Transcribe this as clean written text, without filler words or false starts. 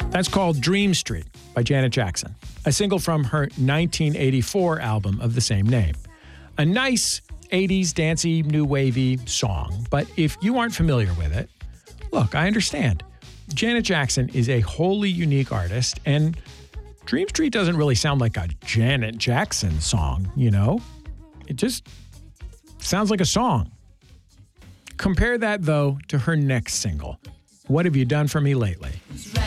That's called Dream Street by Janet Jackson, a single from her 1984 album of the same name. A nice 80s dancey, new wavy song, but if you aren't familiar with it, look, I understand. Janet Jackson is a wholly unique artist, and Dream Street doesn't really sound like a Janet Jackson song, you know? It just sounds like a song. Compare that, though, to her next single, What Have You Done For Me Lately?